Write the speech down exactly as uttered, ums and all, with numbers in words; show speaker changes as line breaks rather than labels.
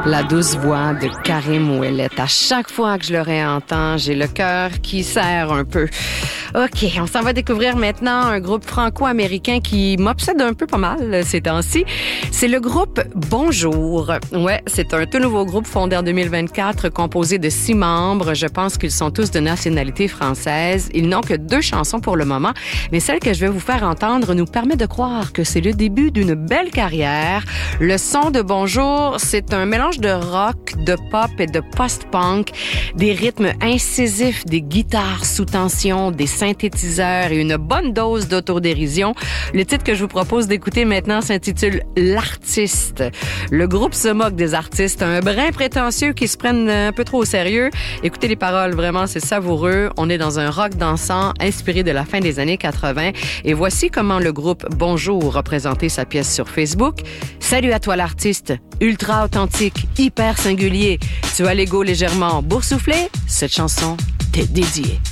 La douce voix de Karim Ouellet. À chaque fois que je le réentends, j'ai le cœur qui serre un peu. OK, on s'en va découvrir maintenant un groupe franco-américain qui m'obsède un peu pas mal ces temps-ci. C'est le groupe Bonjour. Ouais, c'est un tout nouveau groupe fondé en deux mille vingt-quatre, composé de six membres. Je pense qu'ils sont tous de nationalité française. Ils n'ont que deux chansons pour le moment, mais celle que je vais vous faire entendre nous permet de croire que c'est le début d'une belle carrière. Le son de Bonjour, c'est un mélange de rock, de pop et de post-punk, des rythmes incisifs, des guitares sous tension, des synthétiseurs et une bonne dose d'autodérision. Le titre que je vous propose d'écouter maintenant s'intitule L'artiste. Le groupe se moque des artistes, un brin prétentieux qui se prennent un peu trop au sérieux. Écoutez les paroles, vraiment, c'est savoureux. On est dans un rock dansant inspiré de la fin des années quatre-vingts. Et voici comment le groupe Bonjour a présenté sa pièce sur Facebook. Salut à toi l'artiste, ultra authentique, hyper singulier. Tu as l'ego légèrement boursouflé. Cette chanson t'est dédiée.